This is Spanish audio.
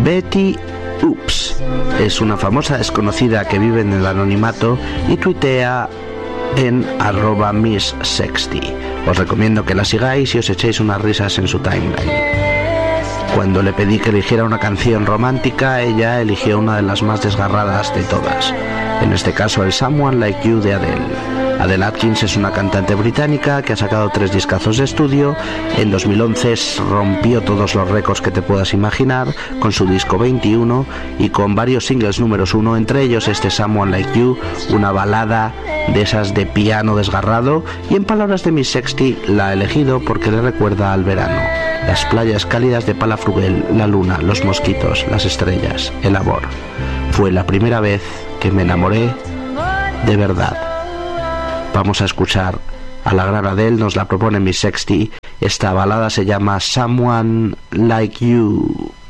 Betty Oops es una famosa desconocida que vive en el anonimato y tuitea en @MissSexty. Os recomiendo que la sigáis y os echéis unas risas en su timeline. Cuando le pedí que eligiera una canción romántica, ella eligió una de las más desgarradas de todas, en este caso el Someone Like You de Adele. Adele Atkins es una cantante británica que ha sacado 3 discazos de estudio. En 2011 rompió todos los récords que te puedas imaginar con su disco 21 y con varios singles números 1, entre ellos este Someone Like You, una balada de esas de piano desgarrado, y en palabras de Miss Sexty la ha elegido porque le recuerda al verano, las playas cálidas de Palafrugell, la luna, los mosquitos, las estrellas, el amor. Fue la primera vez que me enamoré de verdad. Vamos a escuchar a la gran Adele, nos la propone Miss Sexty. Esta balada se llama Someone Like You.